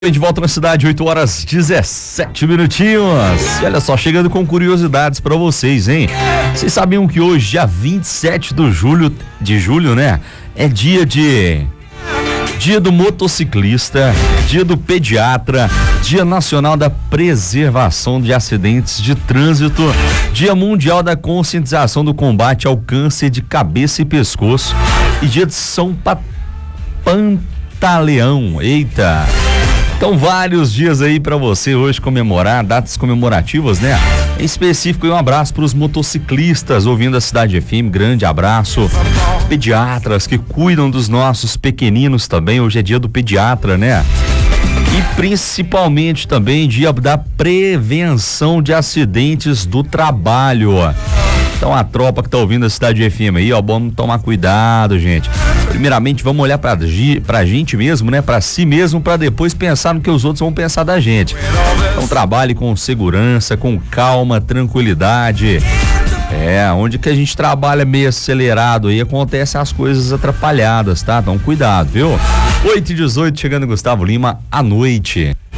De volta na cidade, 8h17. E olha só, chegando com curiosidades pra vocês, hein? Vocês sabiam que hoje, dia 27 de julho, né? É dia do motociclista, dia do pediatra, dia nacional da preservação de acidentes de trânsito, dia mundial da conscientização do combate ao câncer de cabeça e pescoço e dia de São Pantaleão. Eita! Então, vários dias aí pra você hoje comemorar, datas comemorativas, né? Em específico, um abraço pros motociclistas ouvindo a Cidade FM, grande abraço. Pediatras que cuidam dos nossos pequeninos também, hoje é dia do pediatra, né? E principalmente também dia da prevenção de acidentes do trabalho. Então, a tropa que tá ouvindo a Cidade FM aí, ó, vamos tomar cuidado, gente. Primeiramente, vamos olhar pra gente mesmo, né? Pra si mesmo, pra depois pensar no que os outros vão pensar da gente. Então, trabalhe com segurança, com calma, tranquilidade. Onde que a gente trabalha meio acelerado aí, acontecem as coisas atrapalhadas, tá? Então, cuidado, viu? 8h18, chegando Gustavo Lima, à noite.